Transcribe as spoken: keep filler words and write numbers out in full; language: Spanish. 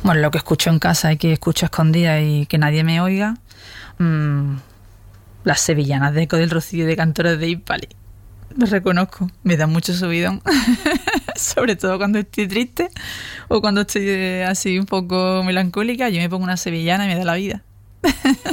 Bueno, lo que escucho en casa y que escucho escondida y que nadie me oiga, mmm, las sevillanas de Eco del Rocío y de Cantores de Hispali. Lo reconozco, me da mucho subidón. Sobre todo cuando estoy triste o cuando estoy así un poco melancólica, yo me pongo una sevillana y me da la vida.